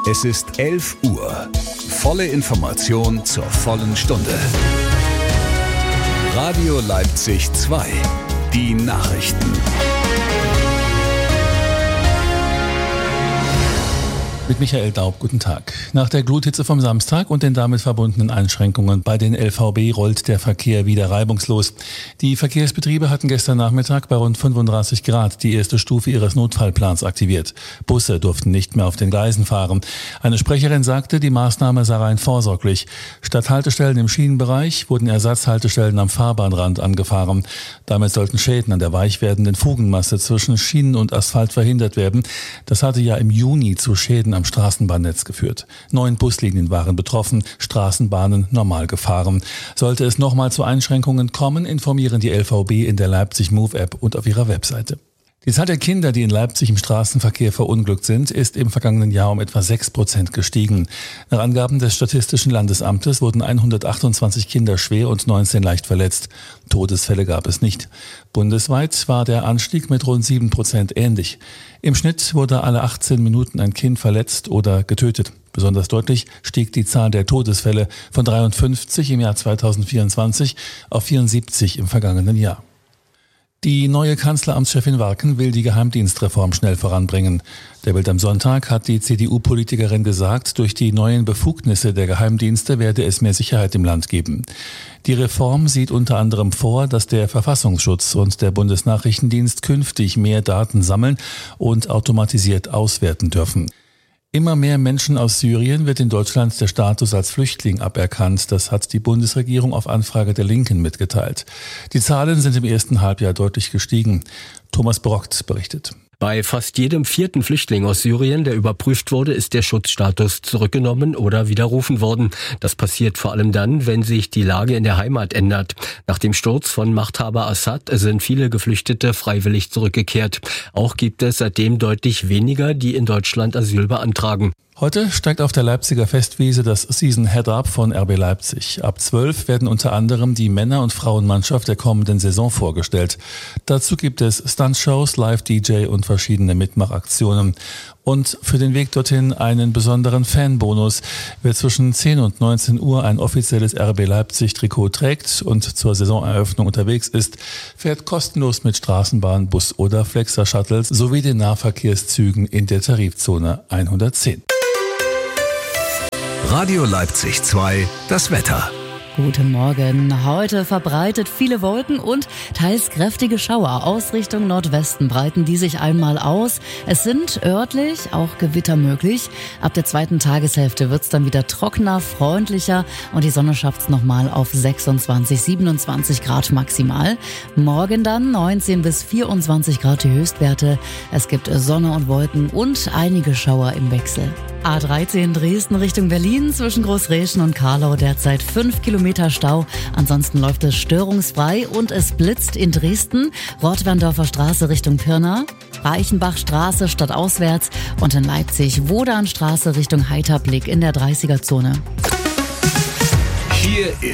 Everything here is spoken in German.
Es ist 11 Uhr. Volle Information zur vollen Stunde. Radio Leipzig 2. Die Nachrichten. Mit Michael Daub, guten Tag. Nach der Gluthitze vom Samstag und den damit verbundenen Einschränkungen bei den LVB rollt der Verkehr wieder reibungslos. Die Verkehrsbetriebe hatten gestern Nachmittag bei rund 35 Grad die erste Stufe ihres Notfallplans aktiviert. Busse durften nicht mehr auf den Gleisen fahren. Eine Sprecherin sagte, die Maßnahme sei rein vorsorglich. Statt Haltestellen im Schienenbereich wurden Ersatzhaltestellen am Fahrbahnrand angefahren. Damit sollten Schäden an der weich werdenden Fugenmasse zwischen Schienen und Asphalt verhindert werden. Das hatte ja im Juni zu Schäden am Straßenbahnnetz geführt. 9 Buslinien waren betroffen, Straßenbahnen normal gefahren. Sollte es nochmal zu Einschränkungen kommen, informieren die LVB in der Leipzig Move App und auf ihrer Webseite. Die Zahl der Kinder, die in Leipzig im Straßenverkehr verunglückt sind, ist im vergangenen Jahr um etwa 6% gestiegen. Nach Angaben des Statistischen Landesamtes wurden 128 Kinder schwer und 19 leicht verletzt. Todesfälle gab es nicht. Bundesweit war der Anstieg mit rund 7% ähnlich. Im Schnitt wurde alle 18 Minuten ein Kind verletzt oder getötet. Besonders deutlich stieg die Zahl der Todesfälle von 53 im Jahr 2024 auf 74 im vergangenen Jahr. Die neue Kanzleramtschefin Warken will die Geheimdienstreform schnell voranbringen. Der Bild am Sonntag hat die CDU-Politikerin gesagt, durch die neuen Befugnisse der Geheimdienste werde es mehr Sicherheit im Land geben. Die Reform sieht unter anderem vor, dass der Verfassungsschutz und der Bundesnachrichtendienst künftig mehr Daten sammeln und automatisiert auswerten dürfen. Immer mehr Menschen aus Syrien wird in Deutschland der Status als Flüchtling aberkannt. Das hat die Bundesregierung auf Anfrage der Linken mitgeteilt. Die Zahlen sind im ersten Halbjahr deutlich gestiegen. Thomas Brockt berichtet. Bei fast jedem 4. Flüchtling aus Syrien, der überprüft wurde, ist der Schutzstatus zurückgenommen oder widerrufen worden. Das passiert vor allem dann, wenn sich die Lage in der Heimat ändert. Nach dem Sturz von Machthaber Assad sind viele Geflüchtete freiwillig zurückgekehrt. Auch gibt es seitdem deutlich weniger, die in Deutschland Asyl beantragen. Heute steigt auf der Leipziger Festwiese das Season Head-Up von RB Leipzig. Ab 12 werden unter anderem die Männer- und Frauenmannschaft der kommenden Saison vorgestellt. Dazu gibt es Stuntshows, Live-DJ und verschiedene Mitmachaktionen. Und für den Weg dorthin einen besonderen Fanbonus. Wer zwischen 10 und 19 Uhr ein offizielles RB Leipzig-Trikot trägt und zur Saisoneröffnung unterwegs ist, fährt kostenlos mit Straßenbahn, Bus oder Flexer-Shuttles sowie den Nahverkehrszügen in der Tarifzone 110. Radio Leipzig 2, das Wetter. Guten Morgen. Heute verbreitet viele Wolken und teils kräftige Schauer aus Richtung Nordwesten breiten die sich einmal aus. Es sind örtlich auch Gewitter möglich. Ab der zweiten Tageshälfte wird's dann wieder trockener, freundlicher und die Sonne schafft's nochmal auf 26, 27 Grad maximal. Morgen dann 19 bis 24 Grad die Höchstwerte. Es gibt Sonne und Wolken und einige Schauer im Wechsel. A13 Dresden Richtung Berlin zwischen Großräschen und Karlau derzeit 5 Kilometer Stau. Ansonsten läuft es störungsfrei und es blitzt in Dresden. Rottwerndorfer Straße Richtung Pirna, Reichenbachstraße stadtauswärts und in Leipzig Wodanstraße Richtung Heiterblick in der 30er-Zone. Hier